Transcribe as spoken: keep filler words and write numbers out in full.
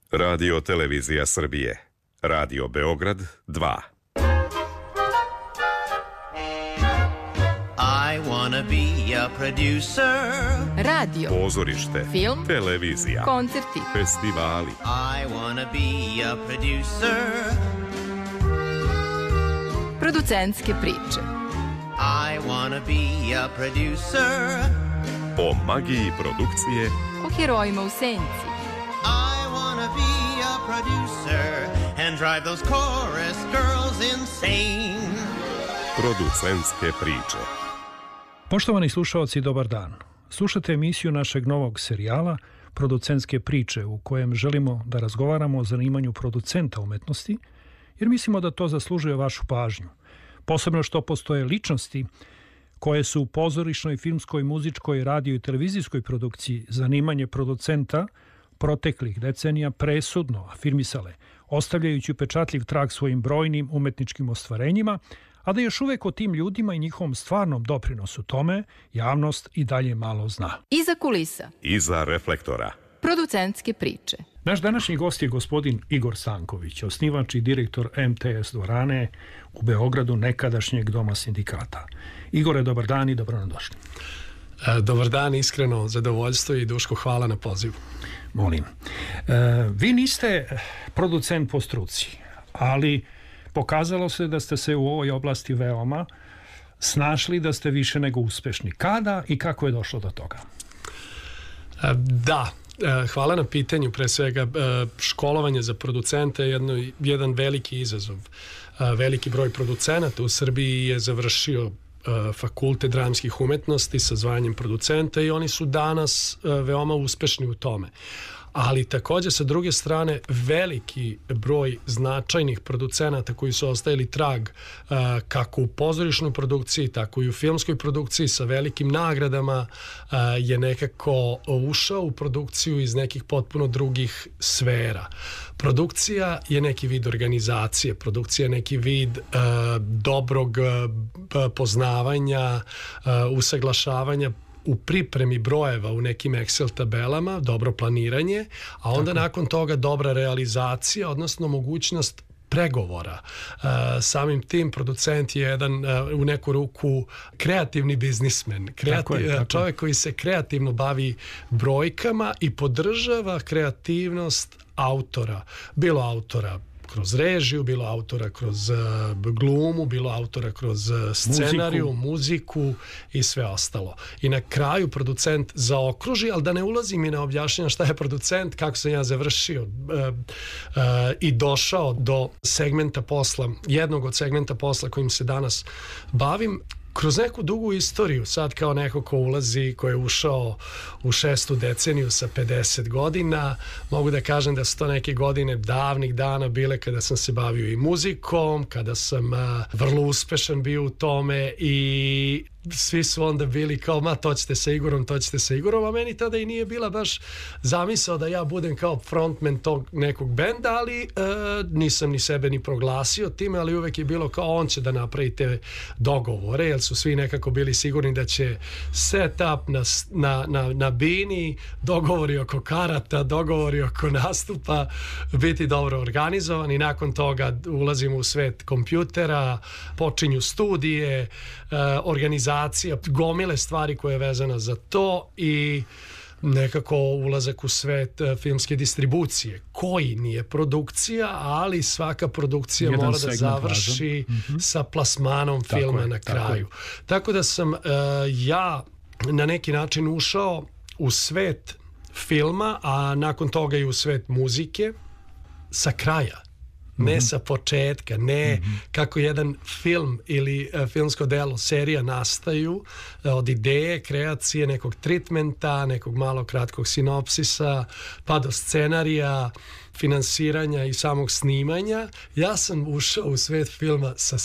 Radio Televizija Srbije. Radio Beograd dva. I wanna be a producer. Radio, Pozorište, film, televizija, koncerti, festivali. I wanna be a producer. Producentske priče. I wanna be a producer. O magiji produkcije, O herojima u senci. I wanna be a producer and drive those chorus girls insane. producentske priče. Poštovani slušaoci, dobar dan. Slušate emisiju našeg novog serijala Producentske priče, u kojem želimo da razgovaramo o zanimanju producenta umetnosti, jer mislimo da to zaslužuje vašu pažnju. Posebno što postoje ličnosti koje su u pozorišnoj, filmskoj, muzičkoj, radio i televizijskoj produkciji zanimanje producenta proteklih decenija presudno afirmisale, ostavljajući upečatljiv trag svojim brojnim umetničkim ostvarenjima, a da još uvek o tim ljudima i njihovom stvarnom doprinosu tome javnost i dalje malo zna. Iza kulisa. Iza reflektora. Producentske priče. Naš današnji gost je gospodin Igor Stanković, osnivač i direktor em te es dvorane u Beogradu, nekadašnjeg Doma sindikata. Igore, dobar dan i dobro nam došli. E, dobar dan, iskreno zadovoljstvo i Duško, hvala na pozivu. Molim. E, vi niste producent po struci, ali pokazalo se da ste se u ovoj oblasti veoma snašli, da ste više nego uspešni. Kada i kako je došlo do toga? E, da, e, hvala na pitanju. Pre svega, e, školovanje za producenta je jedno, jedan veliki izazov. E, veliki broj producenata u Srbiji je završio fakultet dramskih umetnosti sa zvanjem producenta i oni su danas veoma uspešni u tome. Ali također sa druge strane veliki broj značajnih producenata koji su ostavili trag kako u pozorišnoj produkciji, tako i u filmskoj produkciji sa velikim nagradama je nekako ušao u produkciju iz nekih potpuno drugih sfera. Produkcija je neki vid organizacije, produkcija je neki vid dobrog poznavanja, usaglašavanja u pripremi brojeva u nekim Excel tabelama, dobro planiranje, a onda Tako. nakon toga dobra realizacija, odnosno mogućnost pregovora. Uh, samim tim producent je jedan uh, u neku ruku kreativni biznismen, kreativ, tako je, tako. čovjek koji se kreativno bavi brojkama i podržava kreativnost autora, bilo autora kroz režiju, bilo autora kroz uh, glumu, bilo autora kroz uh, scenariju, muziku. muziku i sve ostalo. I na kraju producent zaokruži, ali da ne ulazim i ne objašnjam šta je producent, kako sam ja završio uh, uh, i došao do segmenta posla, jednog od segmenta posla kojim se danas bavim. Kroz neku dugu istoriju, sad kao neko ko ulazi, ko je ušao u šestu deceniju sa pedeset godina, mogu da kažem da su to neke godine davnih dana bile kada sam se bavio i muzikom, kada sam uh, vrlo uspešan bio u tome i svi su onda bili kao, ma to ćete sa Igorom, to ćete sa Igorom, a meni tada i nije bila baš zamisao da ja budem kao frontman tog nekog benda, ali e, nisam ni sebe ni proglasio time, ali uvek je bilo kao on će da napravi te dogovore, jer su svi nekako bili sigurni da će setup na, na, na, na bini, dogovori oko karata, dogovori oko nastupa biti dobro organizovan i nakon toga ulazimo u svet kompjutera, počinju studije, e, organizacije, gomile stvari koje je vezana za to i nekako ulazak u svet filmske distribucije, koji nije produkcija, ali svaka produkcija Jedan mora da završi mm-hmm. sa plasmanom tako filma je, na kraju. Tako, tako da sam uh, ja na neki način ušao u svet filma, a nakon toga i u svet muzike sa kraja. Ne mm-hmm. sa početka, ne mm-hmm. kako jedan film ili uh, filmsko delo, serija nastaju uh, od ideje, kreacije, nekog treatmenta, nekog malo kratkog sinopsisa, pa do scenarija, finansiranja i samog snimanja. Ja sam ušao u svet filma sa